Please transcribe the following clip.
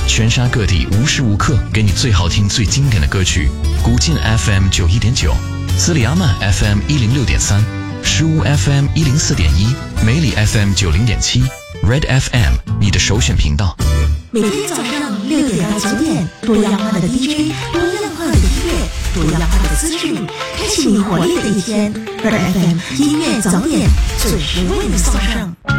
全沙各地无时无刻给你最好听、最经典的歌曲。古晋 FM 91.9，斯里阿曼 FM 106.3，石屋 FM 104.1，梅里 FM 90.7，Red FM 你的首选频道。 每天早上6点到9点，多样化的 DJ， 多样化的音乐，多样化的资讯，开启你活力的一天。Red FM 音乐早点准时为你送上。